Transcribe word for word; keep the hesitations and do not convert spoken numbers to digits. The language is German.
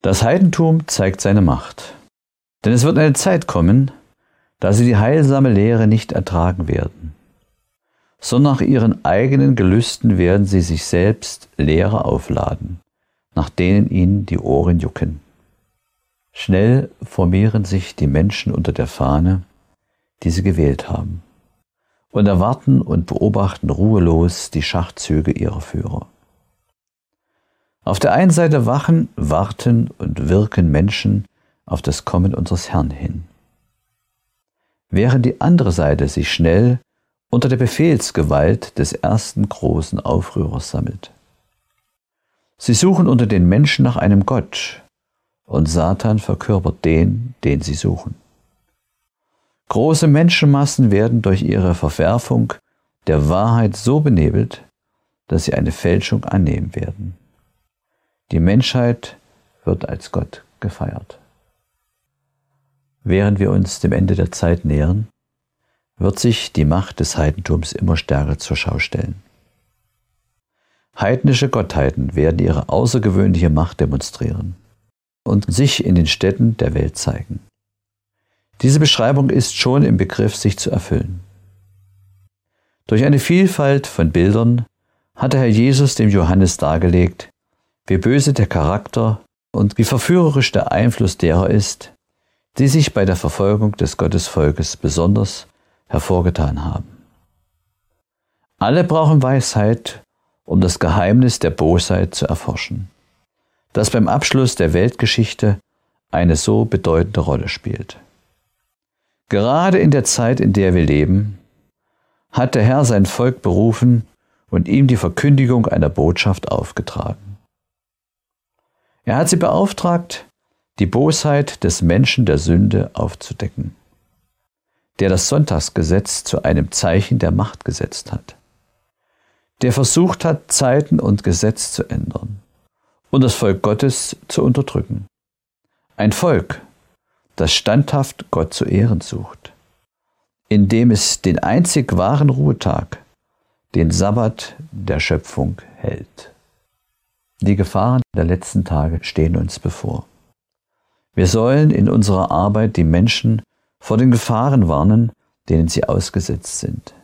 Das Heidentum zeigt seine Macht. Denn es wird eine Zeit kommen, da sie die heilsame Lehre nicht ertragen werden, sondern nach ihren eigenen Gelüsten werden sie sich selbst Lehre aufladen, nach denen ihnen die Ohren jucken. Schnell formieren sich die Menschen unter der Fahne, die sie gewählt haben, und erwarten und beobachten ruhelos die Schachzüge ihrer Führer. Auf der einen Seite wachen, warten und wirken Menschen auf das Kommen unseres Herrn hin, während die andere Seite sich schnell unter der Befehlsgewalt des ersten großen Aufrührers sammelt. Sie suchen unter den Menschen nach einem Gott, und Satan verkörpert den, den sie suchen. Große Menschenmassen werden durch ihre Verwerfung der Wahrheit so benebelt, dass sie eine Fälschung annehmen werden. Die Menschheit wird als Gott gefeiert. Während wir uns dem Ende der Zeit nähern, wird sich die Macht des Heidentums immer stärker zur Schau stellen. Heidnische Gottheiten werden ihre außergewöhnliche Macht demonstrieren und sich in den Städten der Welt zeigen. Diese Beschreibung ist schon im Begriff, sich zu erfüllen. Durch eine Vielfalt von Bildern hat der Herr Jesus dem Johannes dargelegt, wie böse der Charakter und wie verführerisch der Einfluss derer ist, die sich bei der Verfolgung des Gottesvolkes besonders hervorgetan haben. Alle brauchen Weisheit, um das Geheimnis der Bosheit zu erforschen, das beim Abschluss der Weltgeschichte eine so bedeutende Rolle spielt. Gerade in der Zeit, in der wir leben, hat der Herr sein Volk berufen und ihm die Verkündigung einer Botschaft aufgetragen. Er hat sie beauftragt, die Bosheit des Menschen der Sünde aufzudecken, der das Sonntagsgesetz zu einem Zeichen der Macht gesetzt hat, der versucht hat, Zeiten und Gesetz zu ändern und das Volk Gottes zu unterdrücken. Ein Volk, das standhaft Gott zu ehren sucht, indem es den einzig wahren Ruhetag, den Sabbat der Schöpfung, hält. Die Gefahren der letzten Tage stehen uns bevor. Wir sollen in unserer Arbeit die Menschen vor den Gefahren warnen, denen sie ausgesetzt sind.